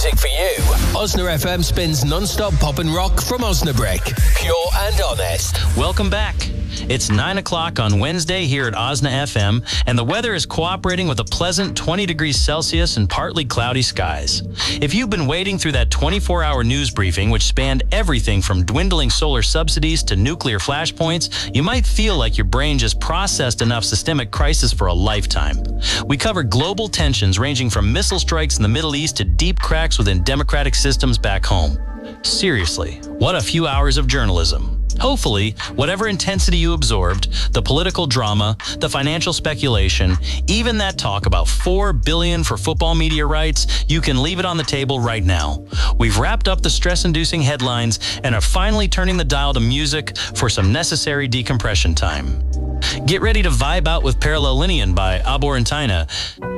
music for you. Osna FM spins non-stop pop and rock from Osnabrück. Pure and honest. Welcome back. It's 9 o'clock on Wednesday here at Osna FM, and the weather is cooperating with a pleasant 20 degrees Celsius and partly cloudy skies. If you've been waiting through that 24-hour news briefing, which spanned everything from dwindling solar subsidies to nuclear flashpoints, you might feel like your brain just processed enough systemic crisis for a lifetime. We covered global tensions ranging from missile strikes in the Middle East to deep cracks within democratic systems back home. Seriously, what a few hours of journalism. Hopefully, whatever intensity you absorbed, the political drama, the financial speculation, even that talk about $4 billion for football media rights, you can leave it on the table right now. We've wrapped up the stress-inducing headlines and are finally turning the dial to music for some necessary decompression time. Get ready to vibe out with Parallel Linean by Abor and Tina.